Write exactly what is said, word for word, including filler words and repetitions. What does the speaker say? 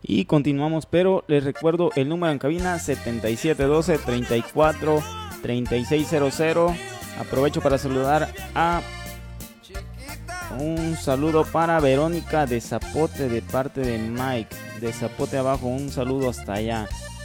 Y continuamos, pero les recuerdo el número en cabina setenta y siete doce, treinta y cuatro, treinta y seis cero cero. Aprovecho para saludar a un saludo para Verónica de Zapote de parte de Mike de Zapote abajo, un saludo hasta allá.